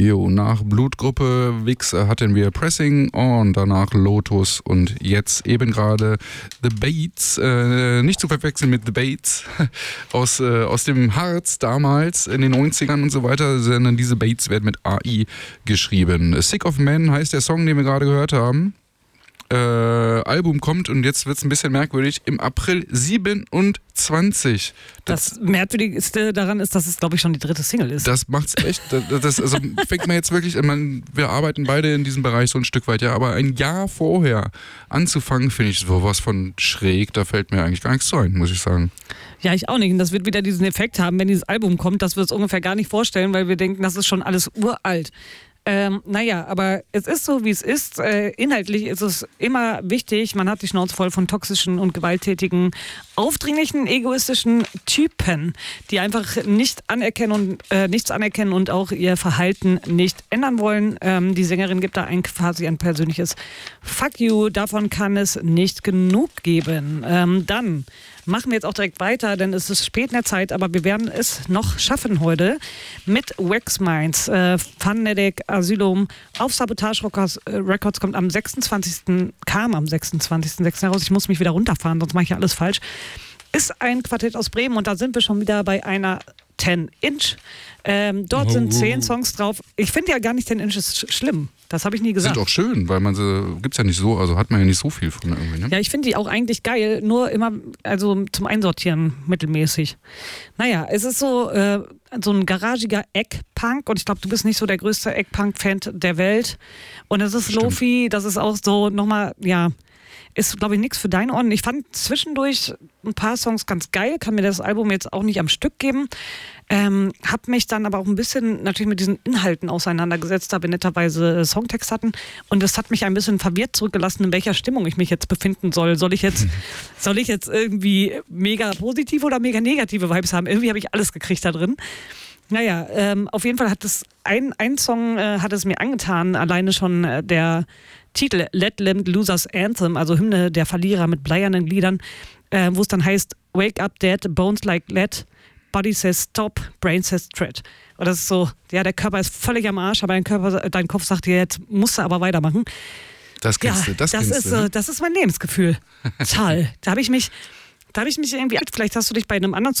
Jo, nach Blutgruppe Wix hatten wir Pressing On, danach Lotus und jetzt eben gerade The Bates, nicht zu verwechseln mit The Bates aus dem Harz damals in den 90ern und so weiter, sondern diese Bates werden mit AI geschrieben. Sick of Men heißt der Song, den wir gerade gehört haben. Album kommt, und jetzt wird es ein bisschen merkwürdig, im April 27. Das Merkwürdigste daran ist, dass es, glaube ich, schon die 3. Single ist. Das macht's echt, also fängt man jetzt wirklich, wir arbeiten beide in diesem Bereich so ein Stück weit, ja, aber ein Jahr vorher anzufangen, finde ich sowas von schräg, da fällt mir eigentlich gar nichts zu ein, muss ich sagen. Ja, ich auch nicht. Und das wird wieder diesen Effekt haben, wenn dieses Album kommt, dass wir es ungefähr gar nicht vorstellen, weil wir denken, das ist schon alles uralt. Naja, aber es ist so, wie es ist. Inhaltlich ist es immer wichtig, man hat die Schnauze voll von toxischen und gewalttätigen, aufdringlichen, egoistischen Typen, die einfach nichts anerkennen und auch ihr Verhalten nicht ändern wollen. Die Sängerin gibt da quasi ein persönliches Fuck you, davon kann es nicht genug geben. Dann machen wir jetzt auch direkt weiter, denn es ist spät in der Zeit, aber wir werden es noch schaffen heute mit Wax Minds, Funetic Asylum auf Sabotage Records kam am 26.06. heraus. Ich muss mich wieder runterfahren, sonst mache ich ja alles falsch. Ist ein Quartett aus Bremen und da sind wir schon wieder bei einer 10-Inch. Dort sind 10 Songs drauf. Ich finde ja gar nicht 10 Inches schlimm. Das habe ich nie gesagt. Sind auch schön, weil man sie, gibt's ja nicht so, also hat man ja nicht so viel von irgendwie, ne? Ja, ich finde die auch eigentlich geil, nur immer, also zum Einsortieren mittelmäßig. Naja, es ist so ein garagiger Eggpunk und ich glaube, du bist nicht so der größte Eggpunk-Fan der Welt. Und es ist Lo-Fi, das ist auch so nochmal, ja, ist, glaube ich, nichts für deine Ohren. Ich fand zwischendurch ein paar Songs ganz geil, kann mir das Album jetzt auch nicht am Stück geben. Hab mich dann aber auch ein bisschen natürlich mit diesen Inhalten auseinandergesetzt, da wir netterweise Songtext hatten. Und das hat mich ein bisschen verwirrt zurückgelassen, in welcher Stimmung ich mich jetzt befinden soll. Soll ich jetzt irgendwie mega positive oder mega negative Vibes haben? Irgendwie habe ich alles gekriegt da drin. Naja, auf jeden Fall hat es ein Song hat es mir angetan, alleine schon der Titel Let Limp Losers Anthem, also Hymne der Verlierer mit bleiernen Gliedern, wo es dann heißt Wake up dead, bones like lead, body says stop, brain says tread. Und das ist so, ja, der Körper ist völlig am Arsch, aber dein Kopf sagt dir, jetzt musst du aber weitermachen. Das kennst du. Das ist mein Lebensgefühl. Toll. Da habe ich mich irgendwie, vielleicht hast du dich bei einem anderen